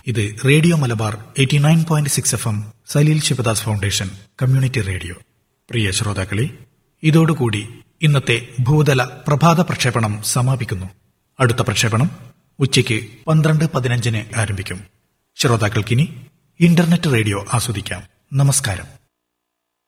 ഇത് radio Malabar 89.6 FM Saleel Sivadas foundation community radio. പ്രിയ ശ്രോതാക്കളെ, ഇതോടുകൂടി ഇന്നത്തെ ഭൂതല പ്രഭാത പ്രക്ഷേപണം സമാപിക്കുന്നു. അടുത്ത പ്രക്ഷേപണം ഉച്ചയ്ക്ക് 12:15 ആരംഭിക്കും. ശ്രോതാക്കൾക്കിനി ഇന്റർനെറ്റ് റേഡിയോ ആസ്വദിക്കാം. നമസ്കാരം.